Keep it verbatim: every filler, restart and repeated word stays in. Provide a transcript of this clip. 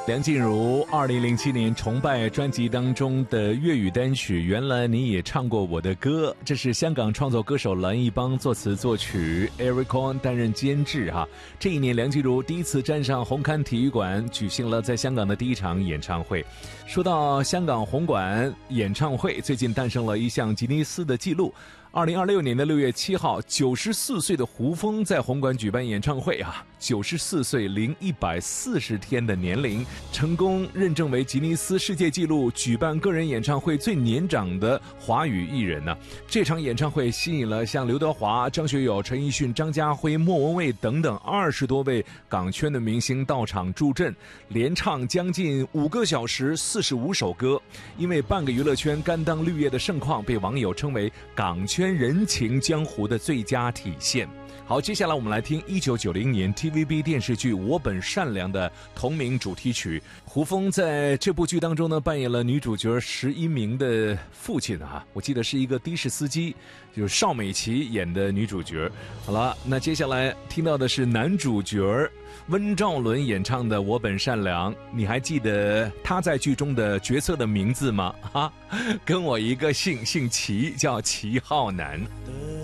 梁静茹二零零七年《崇拜》专辑当中的粤语单曲《原来你也唱过我的歌》，这是香港创作歌手蓝奕邦作词作曲 ，Eric Kwon 担任监制哈。这一年，梁静茹第一次站上红磡体育馆，举行了在香港的第一场演唱会。说到香港红馆演唱会，最近诞生了一项吉尼斯的纪录。二零二六年的六月七号，九十四岁的胡枫在红馆举办演唱会啊，九十四岁零一百四十天的年龄，成功认证为吉尼斯世界纪录举办个人演唱会最年长的华语艺人呢、啊。这场演唱会吸引了像刘德华、张学友、陈奕迅、张家辉、莫文蔚等等二十多位港圈的明星到场助阵，连唱将近五个小时，四十五首歌。因为半个娱乐圈甘当绿叶的盛况，被网友称为港圈人情江湖的最佳体现。好，接下来我们来听一九九零年 T V B 电视剧《我本善良》的同名主题曲。胡枫在这部剧当中呢，扮演了女主角石一鸣的父亲啊，我记得是一个的士司机，就是邵美琪演的女主角。好了，那接下来听到的是男主角温兆伦演唱的《我本善良》，你还记得他在剧中的角色的名字吗？哈，跟我一个姓，姓齐，叫齐浩南。